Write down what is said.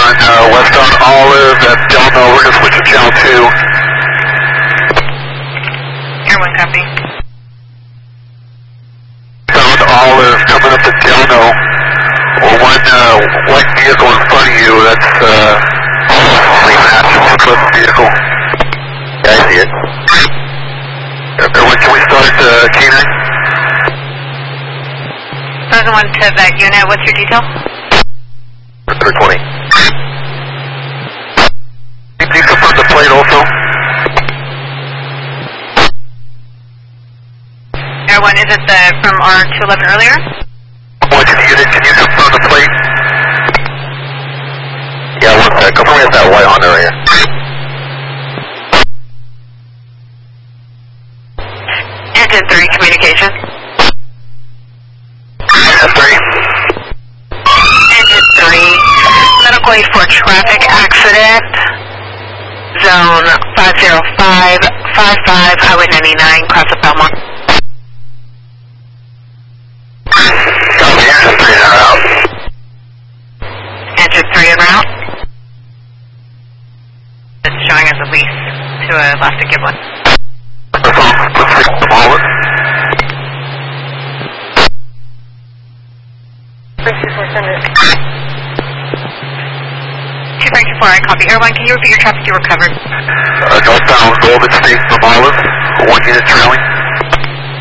West on Olive at Delano. We're going to switch to channel 2. Air 1 copy. South Olive coming up to Delano. One white vehicle in front of you. That's rematch with vehicle. Yeah, I see it. Everyone, can we start K9? Sergeant 1 to that unit. What's your detail? 320. Can you confirm the plate also? Air 1, is it from our 211 earlier? One to the unit, can you confirm the plate? Yeah, one sec. Confirm we have that white Honda right here. Engine 3, communication. Engine 3. Engine 3, medical aid for traffic accident. Zone 50555, Highway 99, cross of Belmont. Copy, Engine 3 en route. Engine 3 en route. It's showing us a lease to a Elastic Giblin. That's all. Let's take the ball. 24, I copy. Air 1, can you repeat your traffic you recovered? Northbound Golden State from Olive. One unit trailing.